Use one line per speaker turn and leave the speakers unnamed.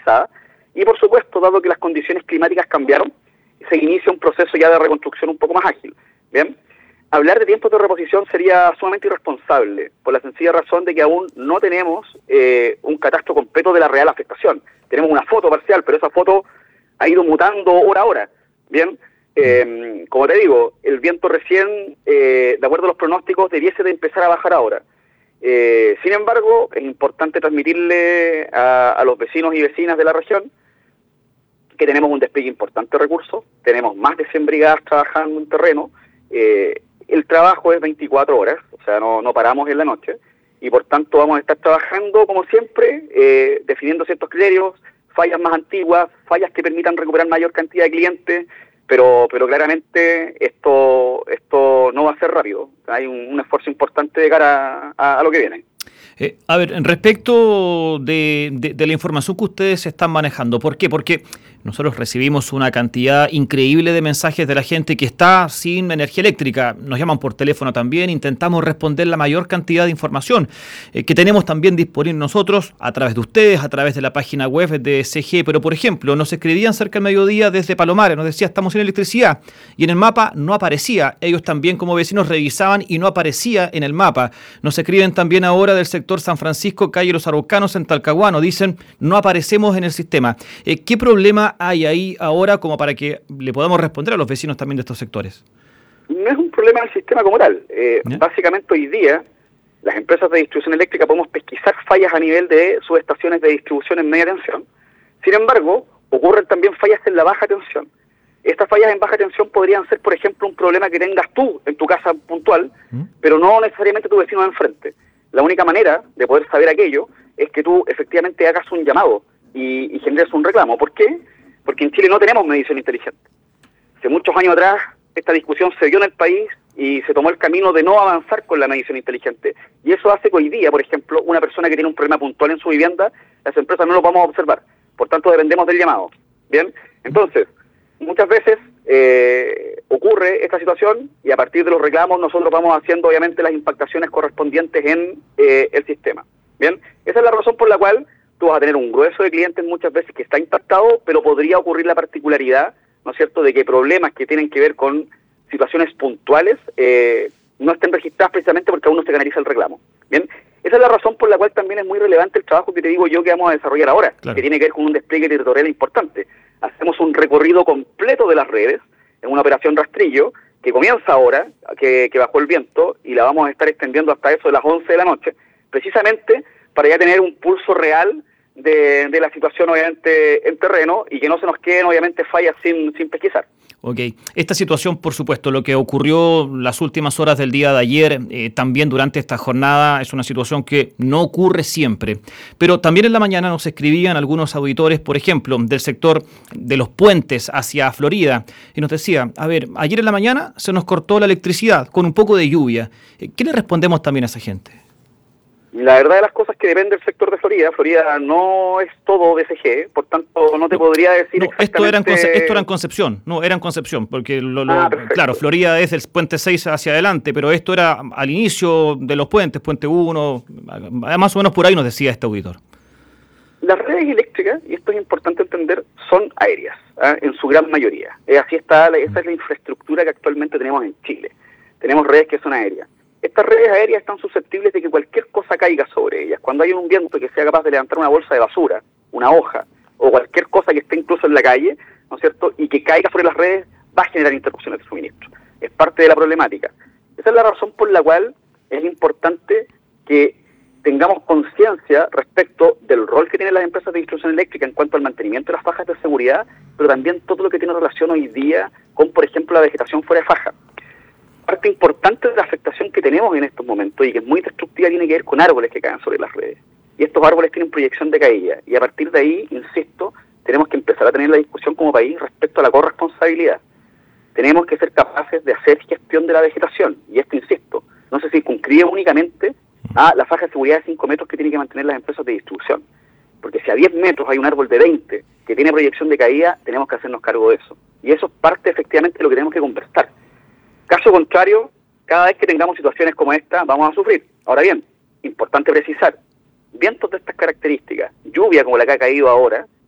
avanzada. Y por supuesto, dado que las condiciones climáticas cambiaron, se inicia un proceso ya de reconstrucción un poco más ágil. Bien, hablar de tiempos de reposición sería sumamente irresponsable, por la sencilla razón de que aún no tenemos un catastro completo de la real afectación. Tenemos una foto parcial, pero esa foto ha ido mutando hora a hora. Bien, como te digo, el viento recién, de acuerdo a los pronósticos, debiese de empezar a bajar ahora. Sin embargo, es importante transmitirle a los vecinos y vecinas de la región que tenemos un despliegue importante de recursos, tenemos más de 100 brigadas trabajando en terreno, el trabajo es 24 horas, o sea, no paramos en la noche, y por tanto vamos a estar trabajando, como siempre, definiendo ciertos criterios, fallas más antiguas, fallas que permitan recuperar mayor cantidad de clientes, pero claramente esto no va a ser rápido, hay un esfuerzo importante de cara a lo que viene.
A ver, respecto de la información que ustedes están manejando, ¿por qué? Porque nosotros recibimos una cantidad increíble de mensajes de la gente que está sin energía eléctrica. Nos llaman por teléfono también, intentamos responder la mayor cantidad de información que tenemos también disponible nosotros a través de ustedes, a través de la página web de CGE. Pero, por ejemplo, nos escribían cerca del mediodía desde Palomares, nos decía estamos sin electricidad y en el mapa no aparecía. Ellos también como vecinos revisaban y no aparecía en el mapa. Nos escriben también ahora del sector San Francisco, calle Los Araucanos, en Talcahuano. Dicen, no aparecemos en el sistema. ¿Qué problema hay ahí ahora como para que le podamos responder a los vecinos también de estos sectores?
No es un problema del sistema como tal. Básicamente hoy día las empresas de distribución eléctrica podemos pesquisar fallas a nivel de subestaciones de distribución en media tensión. Sin embargo, ocurren también fallas en la baja tensión. Estas fallas en baja tensión podrían ser, por ejemplo, un problema que tengas tú en tu casa puntual, pero no necesariamente tu vecino de enfrente. La única manera de poder saber aquello es que tú efectivamente hagas un llamado y generes un reclamo. ¿Por qué? Porque en Chile no tenemos medición inteligente. Hace muchos años atrás esta discusión se dio en el país y se tomó el camino de no avanzar con la medición inteligente. Y eso hace que hoy día, por ejemplo, una persona que tiene un problema puntual en su vivienda, las empresas no lo vamos a observar. Por tanto, dependemos del llamado. ¿Bien? Entonces, muchas veces ocurre esta situación y a partir de los reclamos nosotros vamos haciendo obviamente las impactaciones correspondientes en el sistema. Bien, esa es la razón por la cual tú vas a tener un grueso de clientes muchas veces que está impactado, pero podría ocurrir la particularidad, ¿no es cierto?, de que problemas que tienen que ver con situaciones puntuales no estén registradas precisamente porque aún no se canaliza el reclamo. Bien, esa es la razón por la cual también es muy relevante el trabajo que te digo yo que vamos a desarrollar ahora, claro, que tiene que ver con un despliegue territorial importante. Hacemos un recorrido completo de las redes en una operación rastrillo que comienza ahora, que bajó el viento, y la vamos a estar extendiendo hasta eso de las 11 de la noche, precisamente para ya tener un pulso real de la situación obviamente en terreno y que no se nos queden obviamente fallas sin pesquisar.
Ok, esta situación, por supuesto, lo que ocurrió las últimas horas del día de ayer, también durante esta jornada, es una situación que no ocurre siempre. Pero también en la mañana nos escribían algunos auditores, por ejemplo, del sector de los puentes hacia Florida, y nos decía, a ver, ayer en la mañana se nos cortó la electricidad con un poco de lluvia. ¿Qué le respondemos también a esa gente?
La verdad de las cosas que depende del sector de Florida. Florida no es todo DCG, por tanto no te podría decir exactamente...
Esto era en Concepción, porque claro, Florida es del puente 6 hacia adelante, pero esto era al inicio de los puentes, puente 1, más o menos por ahí nos decía este auditor.
Las redes eléctricas, y esto es importante entender, son aéreas, en su gran mayoría. Esa es la infraestructura que actualmente tenemos en Chile. Tenemos redes que son aéreas. Estas redes aéreas están susceptibles de que cualquier cosa caiga sobre ellas. Cuando hay un viento que sea capaz de levantar una bolsa de basura, una hoja, o cualquier cosa que esté incluso en la calle, ¿no es cierto?, y que caiga sobre las redes, va a generar interrupciones de suministro. Es parte de la problemática. Esa es la razón por la cual es importante que tengamos conciencia respecto del rol que tienen las empresas de distribución eléctrica en cuanto al mantenimiento de las fajas de seguridad, pero también todo lo que tiene relación hoy día con, por ejemplo, la vegetación fuera de faja. Parte importante de la afectación que tenemos en estos momentos y que es muy destructiva tiene que ver con árboles que caen sobre las redes. Y estos árboles tienen proyección de caída. Y a partir de ahí, insisto, tenemos que empezar a tener la discusión como país respecto a la corresponsabilidad. Tenemos que ser capaces de hacer gestión de la vegetación. Y esto, insisto, no se circunscribe únicamente a la faja de seguridad de 5 metros que tienen que mantener las empresas de distribución. Porque si a 10 metros hay un árbol de 20 que tiene proyección de caída, tenemos que hacernos cargo de eso. Y eso es parte efectivamente de lo que tenemos que conversar. Caso contrario, cada vez que tengamos situaciones como esta, vamos a sufrir. Ahora bien, importante precisar, vientos de estas características, lluvia como la que ha caído ahora,